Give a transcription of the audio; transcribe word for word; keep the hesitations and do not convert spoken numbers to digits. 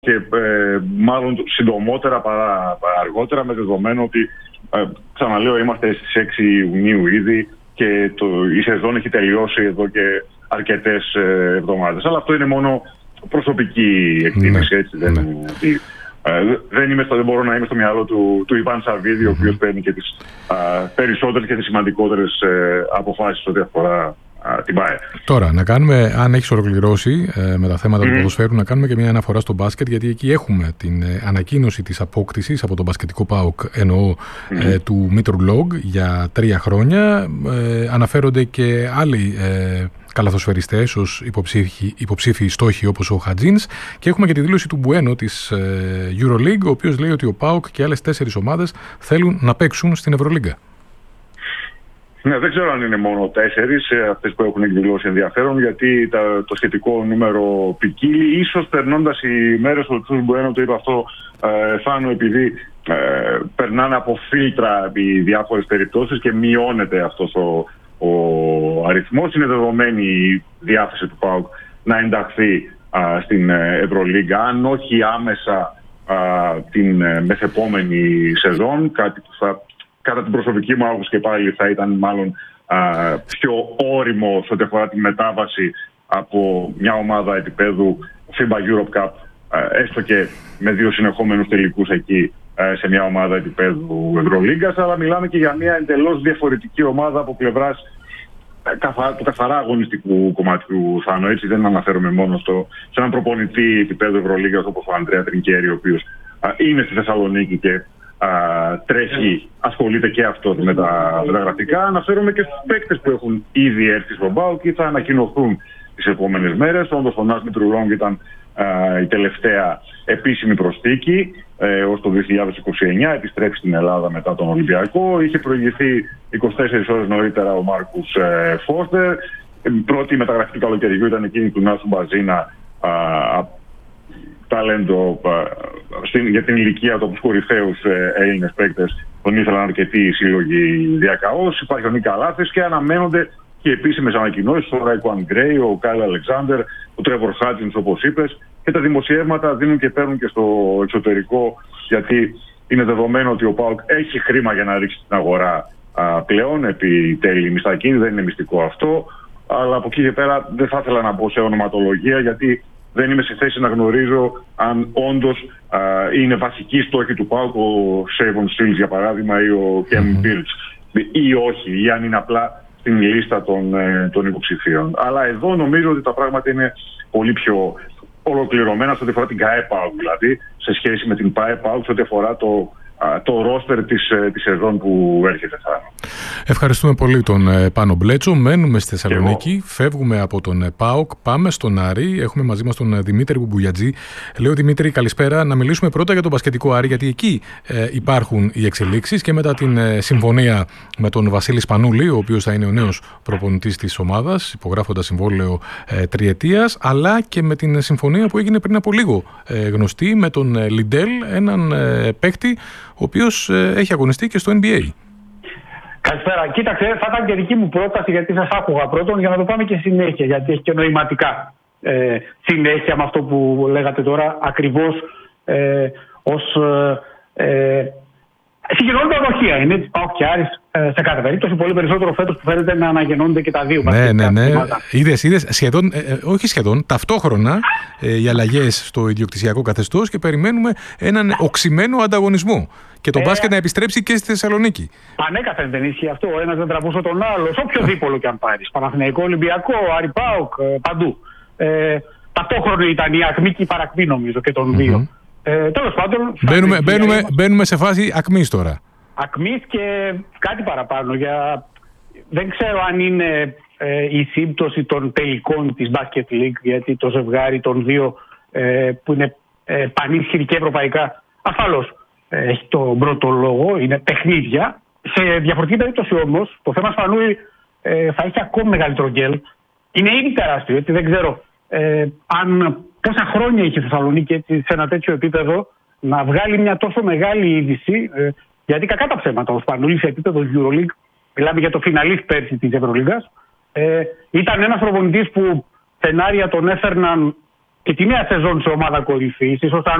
και ε, μάλλον συντομότερα παρά, παρά αργότερα, με δεδομένο ότι, ε, ξαναλέω, είμαστε στις έξι Ιουνίου ήδη και το, η σεζόν έχει τελειώσει εδώ και αρκετές ε, εβδομάδες. Αλλά αυτό είναι μόνο προσωπική εκτίμηση, έτσι. Ναι. Δεν, Ναι. ότι, ε, δεν, είμαι στο, δεν μπορώ να είμαι στο μυαλό του, του Ιβάν Σαββίδη, mm-hmm. ο οποίος παίρνει και τις α, περισσότερες και τις σημαντικότερες ε, αποφάσεις ό,τι αφορά την ΠΑΕ. Τώρα, να κάνουμε, αν έχεις ολοκληρώσει ε, με τα θέματα mm. του ποδοσφαίρου, να κάνουμε και μια αναφορά στο μπάσκετ, γιατί εκεί έχουμε την ε, ανακοίνωση της απόκτησης από τον μπασκετικό ΠΑΟΚ, εννοώ mm. ε, του Μήτρου Λόγκ για τρία χρόνια. Ε, αναφέρονται και άλλοι ε, καλαθοσφαιριστές ως υποψήφιοι, υποψήφιοι στόχοι όπως ο Χατζίνς, και έχουμε και τη δήλωση του Μπουένο της ε, EuroLeague, ο οποίος λέει ότι ο ΠΑΟΚ και άλλες τέσσερις ομάδες θέλουν να παίξουν στην Ευρωλίγκα. Ναι, δεν ξέρω αν είναι μόνο τέσσερις αυτές που έχουν εκδηλώσει ενδιαφέρον, γιατί τα, το σχετικό νούμερο ποικίλει. Ίσως περνώντας οι μέρες, ο Τσούς Μπουένο το είπε αυτό, ε, Θάνο, επειδή ε, περνάνε από φίλτρα οι διάφορες περιπτώσεις και μειώνεται αυτός ο, ο αριθμός. Είναι δεδομένη η διάθεση του ΠΑΟΚ να ενταχθεί α, στην Ευρωλίγκα, αν όχι άμεσα α, την ε, μεθεπόμενη σεζόν, κάτι που θα, κατά την προσωπική μου άποψη και πάλι, θα ήταν μάλλον α, πιο όριμο σε ό,τι αφορά τη μετάβαση από μια ομάδα επίπεδου FIBA Europe Cup, α, έστω και με δύο συνεχόμενους τελικούς εκεί, α, σε μια ομάδα επίπεδου Ευρωλίγκας, αλλά μιλάμε και για μια εντελώς διαφορετική ομάδα από πλευράς καθα, του καθαρά αγωνιστικού κομματιού, Θάνο. Έτσι, δεν αναφέρομαι μόνο στο, σε έναν προπονητή επίπεδου Ευρωλίγκας όπως ο Ανδρέα Τρινκέρι, ο οποίος α, είναι στη Θεσσαλονίκη και Uh, τρέχει, ασχολείται και αυτό με τα μεταγραφικά. Αναφέρομαι και στους παίκτες που έχουν ήδη έρθει στον ΠΑΟΚ και θα ανακοινωθούν τις επόμενες μέρες. Όντως ο Νας Μήτρου Λόγκ ήταν uh, η τελευταία επίσημη προσθήκη uh, ως το δύο χιλιάδες είκοσι εννιά, επιστρέφει στην Ελλάδα μετά τον Ολυμπιακό. Είχε προηγηθεί είκοσι τέσσερις ώρες νωρίτερα ο Μάρκους uh, Φώστερ. Η πρώτη μεταγραφή του καλοκαιριού ήταν εκείνη του Νάσου Μπαζίνα, uh, ταλέντο στην, για την ηλικία του από τους κορυφαίους ε, Έλληνες παίκτες. Τον ήθελαν αρκετοί σύλλογοι διακαώς. Υπάρχει ο Νίκα Λάθης και αναμένονται και επίσημες ανακοινώσεις. Ο Ράικο Γκρέι, ο Κάιλ Αλεξάνδερ, ο Τρέβορ Χάτζινς, όπως είπες. Και τα δημοσιεύματα δίνουν και παίρνουν και στο εξωτερικό, γιατί είναι δεδομένο ότι ο ΠΑΟΚ έχει χρήμα για να ρίξει την αγορά α, πλέον επί τέλη μιστακίνη. Δεν είναι μυστικό αυτό. Αλλά από εκεί και πέρα δεν θα ήθελα να μπω σε ονοματολογία, γιατί δεν είμαι σε θέση να γνωρίζω αν όντως α, είναι βασική στόχη του ΠΑΟΚ ο Σέιβον Στίλς, για παράδειγμα, ή ο Κέμ Μπίρτς, ή όχι, ή αν είναι απλά στην λίστα των, ε, των υποψηφίων. Αλλά εδώ νομίζω ότι τα πράγματα είναι πολύ πιο ολοκληρωμένα σε ό,τι αφορά την ΚΑΕ ΠΑΟΚ, δηλαδή σε σχέση με την ΠΑΕ ΠΑΟΚ, σε ό,τι αφορά το, το ρόστερ της, της σεζόν που έρχεται. Ευχαριστούμε πολύ τον Πάνο Μπλέτσο. Μένουμε στη Θεσσαλονίκη, φεύγουμε από τον ΠΑΟΚ, πάμε στον Άρη. Έχουμε μαζί μας τον Δημήτρη Μπουμπουγιατζή. Λέω, Δημήτρη, καλησπέρα. Να μιλήσουμε πρώτα για τον μπασκετικό Άρη, γιατί εκεί ε, υπάρχουν οι εξελίξεις και μετά την ε, συμφωνία με τον Βασίλη Σπανούλη, ο οποίος θα είναι ο νέος προπονητής της ομάδας, υπογράφοντας συμβόλαιο ε, τριετίας, αλλά και με την συμφωνία που έγινε πριν από λίγο ε, γνωστή με τον ε, Λιντέλ, έναν ε, παίκτη ο οποίος ε, έχει αγωνιστεί και στο N B A. Καλησπέρα. Κοίταξε, θα ήταν και δική μου πρόταση, γιατί σας άκουγα πρώτον, για να το πάμε και συνέχεια, γιατί έχει και νοηματικά ε, συνέχεια με αυτό που λέγατε τώρα, ακριβώς ε, ως ε, ε, συγκεκριμένα δοχεία είναι, ΠΑΟΚ και Άρης, ε, σε κάθε περίπτωση, πολύ περισσότερο φέτος που φαίνεται να αναγεννώνται και τα δύο. Ναι, ναι, ναι. Είδες, είδες, σχεδόν, ε, όχι σχεδόν, ταυτόχρονα ε, οι αλλαγές στο ιδιοκτησιακό καθεστώς και περιμένουμε έναν οξυμένο ανταγωνισμό. Και το ε, μπάσκετ να επιστρέψει και στη Θεσσαλονίκη. Ανέκαθεν δεν ισχύει αυτό. Ο ένας δεν τραβούσε τον άλλο, σε όποιο δίπολο και αν πάρεις. Παναθηναϊκό, Ολυμπιακό, Άρη ΠΑΟΚ, παντού. Ε, ταυτόχρονα ήταν η ακμή και η παρακμή, νομίζω, και των mm-hmm. δύο. Ε, τέλος πάντων. Μπαίνουμε, μπαίνουμε, είμαστε... μπαίνουμε σε φάση ακμής τώρα. Ακμής και κάτι παραπάνω. Για... Δεν ξέρω αν είναι ε, η σύμπτωση των τελικών της Basket League, γιατί το ζευγάρι των δύο ε, που είναι ε, πανίσχυροι και ευρωπαϊκά, ασφαλώς έχει τον πρώτο λόγο, είναι παιχνίδια. Σε διαφορετική περίπτωση όμως, το θέμα Σπανούλη ε, θα έχει ακόμη μεγαλύτερο γκέλ. Είναι ήδη τεράστιο, έτσι δεν ξέρω ε, αν πόσα χρόνια είχε η Θεσσαλονίκη έτσι, σε ένα τέτοιο επίπεδο να βγάλει μια τόσο μεγάλη είδηση. Ε, γιατί κακά τα ψέματα, ο Σπανούλη σε επίπεδο EuroLeague, μιλάμε για το φιναλίστ πέρσι της Ευρωλίγκας, ε, ήταν ένας προπονητής που σενάρια τον έφερναν και τη νέα σεζόν σε ομάδα κορυφής. Ίσως αν